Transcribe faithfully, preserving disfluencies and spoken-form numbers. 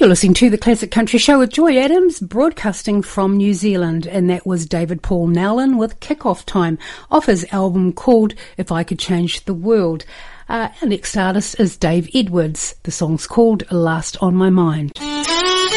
You're listening to the Classic Country Show with Joy Adams, broadcasting from New Zealand, and that was David Paul Nowlin with Kick-Off Time off his album called If I Could Change the World. Uh, our next artist is Dave Edwards. The song's called Last on My Mind.